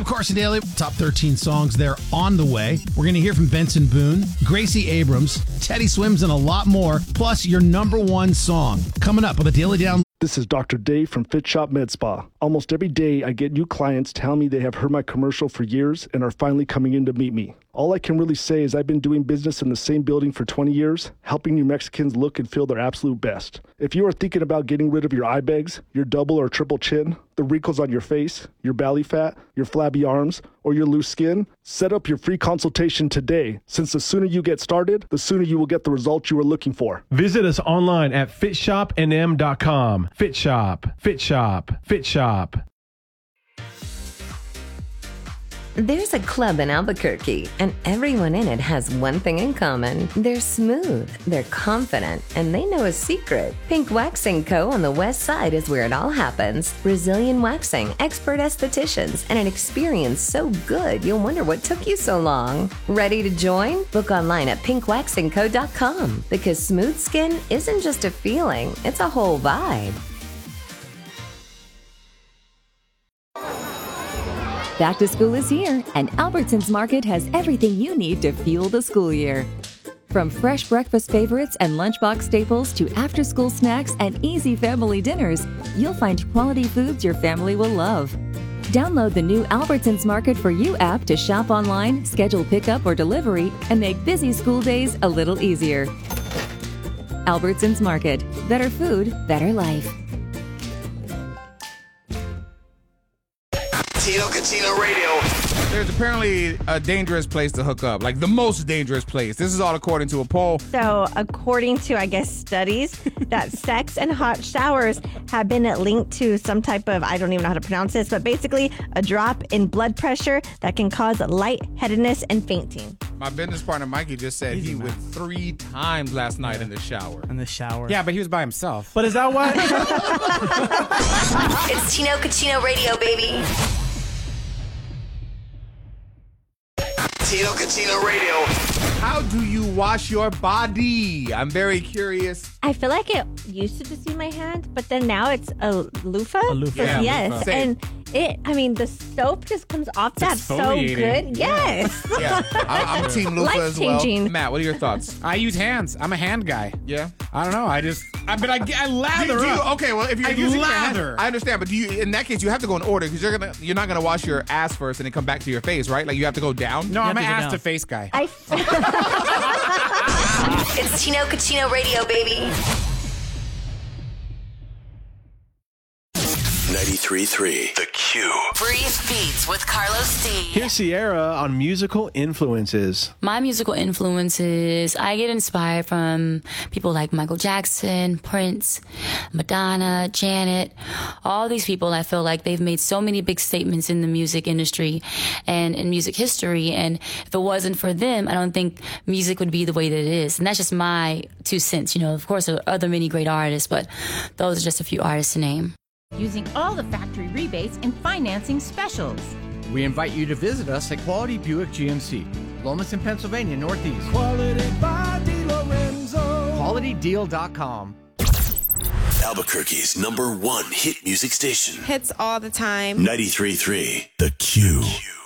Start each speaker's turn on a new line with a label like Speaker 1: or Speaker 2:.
Speaker 1: I'm Carson Daly. Top 13 songs, they're on the way. We're going to hear from Benson Boone, Gracie Abrams, Teddy Swims, and a lot more, plus your number one song. Coming up on the Daily Down.
Speaker 2: This is Dr. Dave from Fit Shop Med Spa. Almost every day I get new clients tell me they have heard my commercial for years and are finally coming in to meet me. All I can really say is I've been doing business in the same building for 20 years, helping New Mexicans look and feel their absolute best. If you are thinking about getting rid of your eye bags, your double or triple chin, the wrinkles on your face, your belly fat, your flabby arms, or your loose skin, set up your free consultation today, since the sooner you get started, the sooner you will get the results you are looking for.
Speaker 3: Visit us online at fitshopnm.com. Fit Shop, Fit Shop, Fit Shop.
Speaker 4: There's a club in Albuquerque, and everyone in it has one thing in common. They're smooth, they're confident, and they know a secret. Pink Waxing Co. on the west side is where it all happens. Brazilian waxing, expert estheticians, and an experience so good you'll wonder what took you so long. Ready to join? Book online at pinkwaxingco.com, because smooth skin isn't just a feeling, it's a whole vibe.
Speaker 5: Back to school is here, and Albertsons Market has everything you need to fuel the school year. From fresh breakfast favorites and lunchbox staples to after-school snacks and easy family dinners, you'll find quality foods your family will love. Download the new Albertsons Market for You app to shop online, schedule pickup or delivery, and make busy school days a little easier. Albertsons Market. Better food, better life.
Speaker 6: Tino Catino Radio.
Speaker 7: There's apparently a dangerous place to hook up, like the most dangerous place. This is all according to a poll.
Speaker 8: So, according to, I guess, studies, that sex and hot showers have been linked to some type of, I don't even know how to pronounce this, but basically a drop in blood pressure that can cause lightheadedness and fainting.
Speaker 7: My business partner, Mikey, just said he went 3 times last night in the shower.
Speaker 9: In the shower?
Speaker 10: Yeah, but he was by himself.
Speaker 9: But is that what?
Speaker 4: It's Tino Catino Radio, baby.
Speaker 6: Tino Catino Radio.
Speaker 7: How do you wash your body? I'm very curious.
Speaker 8: I feel like it used to just be my hand, but then now it's a loofah.
Speaker 9: A loofah.
Speaker 7: Yeah,
Speaker 8: yes.
Speaker 7: loofah.
Speaker 8: And the soap just comes off that so
Speaker 10: exfoliating.
Speaker 8: good. Yes.
Speaker 7: Yeah, I'm Team Loofah as well.
Speaker 8: Life-changing.
Speaker 7: Matt, what are your thoughts?
Speaker 10: I use hands. I'm a hand guy.
Speaker 7: Yeah?
Speaker 10: I don't know. I lather up.
Speaker 7: Okay, well, if you're
Speaker 10: I
Speaker 7: using your
Speaker 10: lather.
Speaker 7: hands, I understand, but in that case, you have to go in order because you're not gonna wash your ass first and then come back to your face, right? Like you have to go down.
Speaker 10: No, I'm an
Speaker 9: to go
Speaker 10: ass
Speaker 9: down.
Speaker 10: to face guy.
Speaker 4: It's Tino Catino Radio, baby.
Speaker 6: 93.3 The Q.
Speaker 11: Breathe Beats with Carlos D.
Speaker 3: Here's Sierra on musical influences.
Speaker 12: My musical influences, I get inspired from people like Michael Jackson, Prince, Madonna, Janet. All these people, I feel like they've made so many big statements in the music industry and in music history. And if it wasn't for them, I don't think music would be the way that it is. And that's just my 2 cents. You know, of course, there are other many great artists, but those are just a few artists to name.
Speaker 13: Using all the factory rebates and financing specials.
Speaker 14: We invite you to visit us at Quality Buick GMC, Lomas in Pennsylvania, Northeast.
Speaker 15: Quality by DeLorenzo.
Speaker 14: QualityDeal.com.
Speaker 6: Albuquerque's #1 hit music station.
Speaker 16: Hits all the time.
Speaker 6: 93.3 The Q.